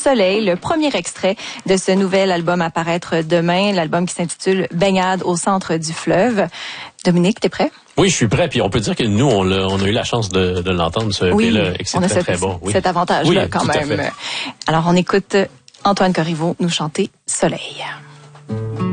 Soleil, le premier extrait de ce nouvel album à paraître demain, l'album qui s'intitule Baignade au centre du fleuve. Dominique, t'es prêt? Oui, je suis prêt. Puis on peut dire que nous, on a eu la chance de l'entendre, ce EP-là, et que c'est très, très bon. Oui, cet avantage-là, oui, quand même. Fait. Alors, on écoute Antoine Corriveau nous chanter Soleil.